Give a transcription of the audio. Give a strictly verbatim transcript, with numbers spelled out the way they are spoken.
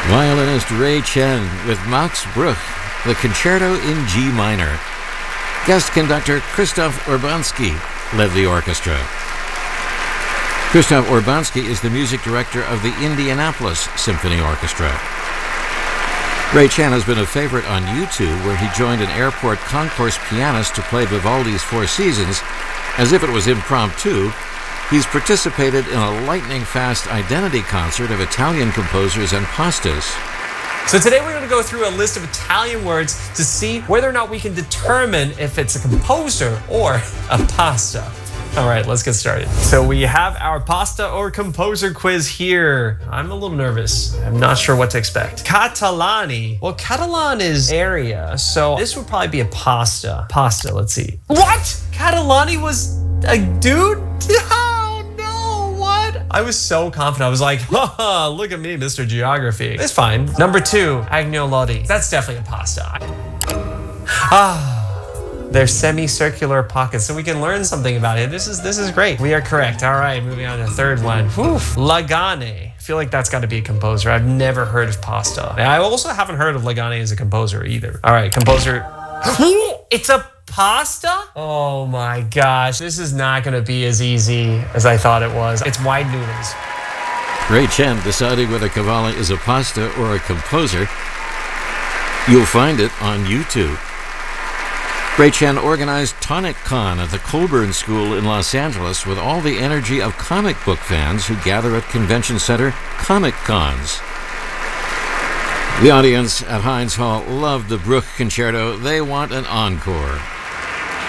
Violinist Ray Chen with Max Bruch, the Concerto in G minor. Guest conductor Krzysztof Urbanski led the orchestra. Krzysztof Urbanski is the music director of the Indianapolis Symphony Orchestra. Ray Chen has been a favorite on YouTube, where he joined an airport concourse pianist to play Vivaldi's Four Seasons as if it was impromptu. He's participated in a lightning-fast identity concert of Italian composers and pastas. So today we're going to go through a list of Italian words to see whether or not we can determine if it's a composer or a pasta. All right, let's get started. So we have our pasta or composer quiz here. I'm a little nervous. I'm not sure what to expect. Catalani. Well, Catalan is area, so this would probably be a pasta. Pasta, let's see. What? Catalani was a dude? Oh, no, what? I was so confident. I was like, haha, look at me, Mister Geography. It's fine. Number two, agnolotti. That's definitely a pasta. Ah. They're semicircular pockets, so we can learn something about it. This is this is great. We are correct. All right, moving on to the third one. Whew. Lagane. I feel like that's got to be a composer. I've never heard of pasta. I also haven't heard of Lagane as a composer either. All right, composer. It's a pasta? Oh my gosh. This is not going to be as easy as I thought it was. It's wide noodles. Ray Chen deciding whether Cavalli is a pasta or a composer. You'll find it on YouTube. Ray Chen organized Tonic Con at the Colburn School in Los Angeles with all the energy of comic book fans who gather at convention center Comic Cons. The audience at Heinz Hall loved the Bruch Concerto. They want an encore.